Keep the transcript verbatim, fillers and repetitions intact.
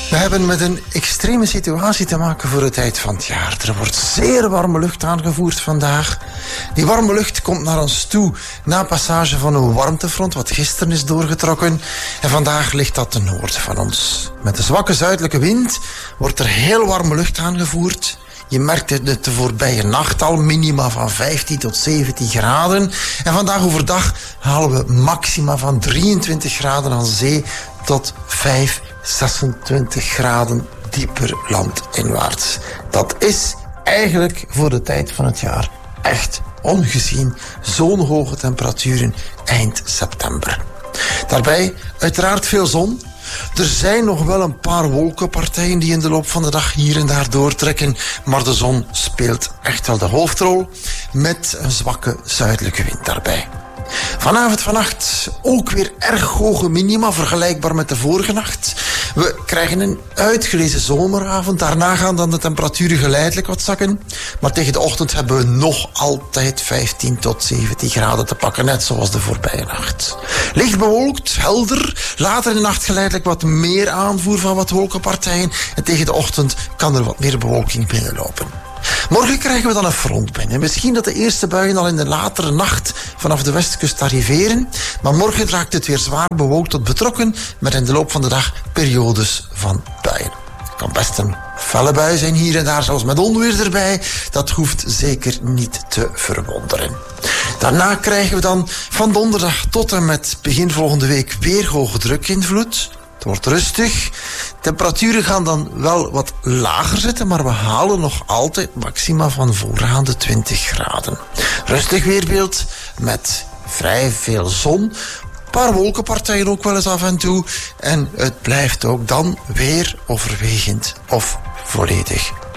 We hebben met een extreme situatie te maken voor de tijd van het jaar. Er wordt zeer warme lucht aangevoerd vandaag. Die warme lucht komt naar ons toe na passage van een warmtefront wat gisteren is doorgetrokken. En vandaag ligt dat ten noorden van ons. Met een zwakke zuidelijke wind wordt er heel warme lucht aangevoerd. Je merkt het de voorbije nacht al, minima van vijftien tot zeventien graden. En vandaag overdag halen we maxima van drieëntwintig graden aan zee tot vijf, zesentwintig graden dieper landinwaarts. Dat is eigenlijk voor de tijd van het jaar echt ongezien. Zo'n hoge temperaturen eind september. Daarbij uiteraard veel zon. Er zijn nog wel een paar wolkenpartijen die in de loop van de dag hier en daar doortrekken, maar de zon speelt echt wel de hoofdrol met een zwakke zuidelijke wind daarbij. Vanavond, vannacht ook weer erg hoge minima, vergelijkbaar met de vorige nacht. We krijgen een uitgelezen zomeravond. Daarna gaan dan de temperaturen geleidelijk wat zakken. Maar tegen de ochtend hebben we nog altijd vijftien tot zeventien graden te pakken, net zoals de voorbije nacht. Licht bewolkt, helder. Later in de nacht geleidelijk wat meer aanvoer van wat wolkenpartijen. En tegen de ochtend kan er wat meer bewolking binnenlopen. Morgen krijgen we dan een front binnen. Misschien dat de eerste buien al in de latere nacht vanaf de westkust arriveren. Maar morgen raakt het weer zwaar bewolkt tot betrokken, met in de loop van de dag periodes van buien. Het kan best een felle bui zijn hier en daar, zelfs met onweer erbij. Dat hoeft zeker niet te verwonderen. Daarna krijgen we dan van donderdag tot en met begin volgende week weer hoge drukinvloed. Het wordt rustig. Temperaturen gaan dan wel wat lager zitten, maar we halen nog altijd maxima van voorgaande twintig graden. Rustig weerbeeld met vrij veel zon. Een paar wolkenpartijen ook wel eens af en toe. En het blijft ook dan weer overwegend of volledig